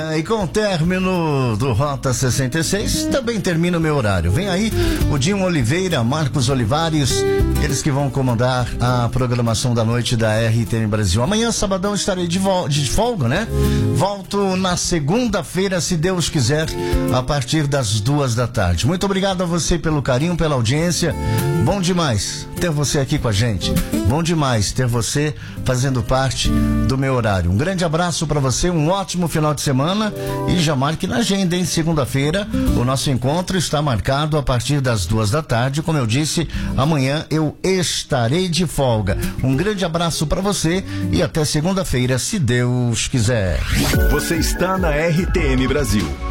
E com o término do Rota 66, também termina o meu horário. Vem aí o Dinho Oliveira, Marcos Olivares, eles que vão comandar a programação da noite da RTM Brasil. Amanhã, sabadão, estarei de folga, né? Volto na segunda-feira, se Deus quiser, a partir das 14h. Muito obrigado a você pelo carinho, pela audiência. Bom demais ter você aqui com a gente. Bom demais ter você fazendo parte do meu horário. Um grande abraço para você, um ótimo final de semana. E já marque na agenda, em segunda-feira o nosso encontro está marcado a partir das 14h. Como eu disse, amanhã eu estarei de folga. Um grande abraço para você e até segunda-feira, se Deus quiser. Você está na RTM Brasil.